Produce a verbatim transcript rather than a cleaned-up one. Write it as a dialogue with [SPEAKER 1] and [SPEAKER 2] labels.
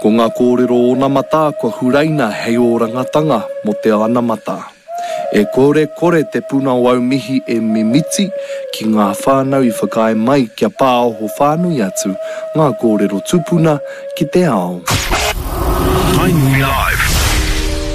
[SPEAKER 1] Ko ngā kōrero o nā mata, kua huraina hei o rangatanga mo te ana mata. E kore kore te puna o au mihi e mimiti ki ngā whānau I whakae mai kia pāo ho whānui atu ngā kōrero tupuna ki te ao.
[SPEAKER 2] Tainui Live.